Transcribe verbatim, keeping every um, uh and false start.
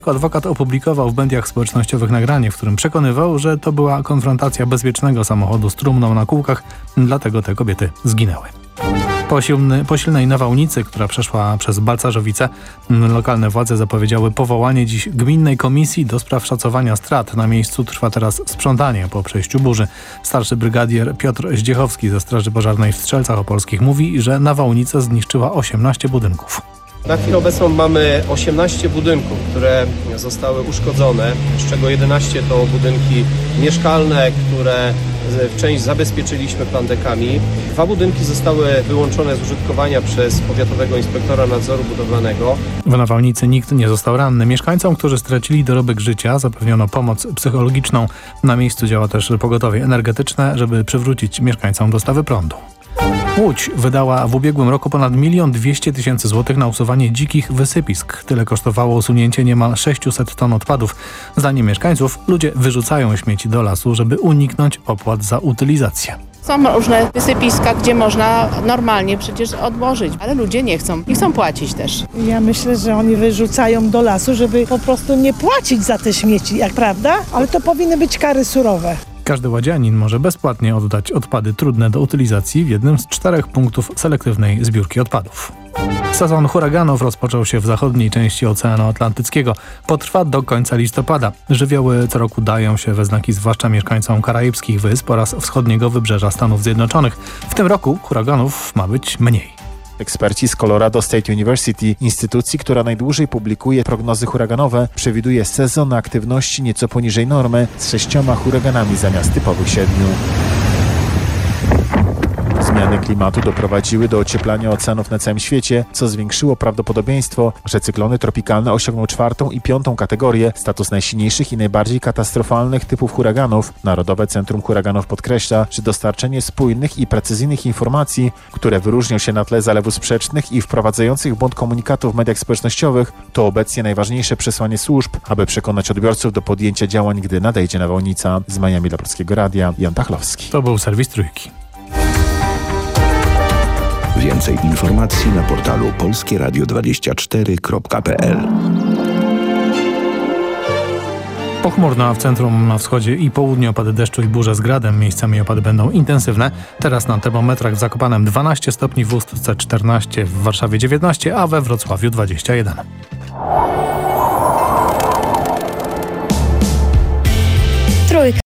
Adwokat opublikował w mediach społecznościowych nagranie, w którym przekonywał, że to była konfrontacja bezpiecznego samochodu z trumną na kółkach, dlatego te kobiety zginęły. Po, silny, po silnej nawałnicy, która przeszła przez Balcarzowice, lokalne władze zapowiedziały powołanie dziś Gminnej Komisji do spraw szacowania strat. Na miejscu trwa teraz sprzątanie po przejściu burzy. Starszy brygadier Piotr Zdziechowski ze Straży Pożarnej w Strzelcach Opolskich mówi, że nawałnica zniszczyła osiemnaście budynków. Na chwilę obecną mamy osiemnaście budynków, które zostały uszkodzone, z czego jedenaście to budynki mieszkalne, które część zabezpieczyliśmy plandekami. Dwa budynki zostały wyłączone z użytkowania przez powiatowego inspektora nadzoru budowlanego. W nawałnicy nikt nie został ranny. Mieszkańcom, którzy stracili dorobek życia, zapewniono pomoc psychologiczną. Na miejscu działa też pogotowie energetyczne, żeby przywrócić mieszkańcom dostawy prądu. Łódź wydała w ubiegłym roku ponad milion dwieście tysięcy złotych na usuwanie dzikich wysypisk. Tyle kosztowało usunięcie niemal sześciuset ton odpadów. Zdaniem mieszkańców ludzie wyrzucają śmieci do lasu, żeby uniknąć opłat za utylizację. Są różne wysypiska, gdzie można normalnie przecież odłożyć, ale ludzie nie chcą. Nie chcą płacić też. Ja myślę, że oni wyrzucają do lasu, żeby po prostu nie płacić za te śmieci, jak prawda? Ale to powinny być kary surowe. Każdy ładzianin może bezpłatnie oddać odpady trudne do utylizacji w jednym z czterech punktów selektywnej zbiórki odpadów. Sezon huraganów rozpoczął się w zachodniej części Oceanu Atlantyckiego. Potrwa do końca listopada. Żywioły co roku dają się we znaki zwłaszcza mieszkańcom karaibskich wysp oraz wschodniego wybrzeża Stanów Zjednoczonych. W tym roku huraganów ma być mniej. Eksperci z Colorado State University, instytucji, która najdłużej publikuje prognozy huraganowe, przewiduje sezon aktywności nieco poniżej normy z sześcioma huraganami zamiast typowych siedmiu. Zmiany klimatu doprowadziły do ocieplania oceanów na całym świecie, co zwiększyło prawdopodobieństwo, że cyklony tropikalne osiągną czwartą i piątą kategorię, status najsilniejszych i najbardziej katastrofalnych typów huraganów. Narodowe Centrum Huraganów podkreśla, że dostarczenie spójnych i precyzyjnych informacji, które wyróżnią się na tle zalewów sprzecznych i wprowadzających w błąd komunikatów w mediach społecznościowych, to obecnie najważniejsze przesłanie służb, aby przekonać odbiorców do podjęcia działań, gdy nadejdzie nawałnica. Z Miami dla Polskiego Radia, Jan Pachlowski. To był serwis Trójki. Więcej informacji na portalu polskie radio dwadzieścia cztery kropka p l. Pochmurno, a w centrum, na wschodzie i południu opady deszczu i burze z gradem. Miejscami opady będą intensywne. Teraz na termometrach w Zakopanem dwanaście stopni, w Ustce czternaście, w Warszawie dziewiętnaście, a we Wrocławiu dwadzieścia jeden. Trójka.